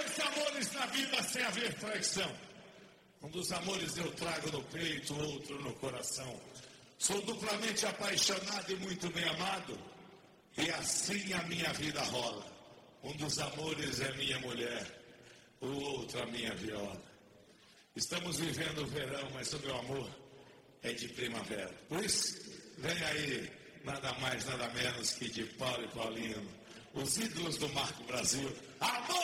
dois amores na vida sem haver traição. Um dos amores eu trago no peito, outro no coração. Sou duplamente apaixonado e muito bem amado, e assim a minha vida rola. Um dos amores é minha mulher, o outro a minha viola. Estamos vivendo o verão, mas o meu amor é de primavera. Por isso, vem aí, nada mais, nada menos que de Paulo e Paulinho, os ídolos do Marco Brasil. Amor!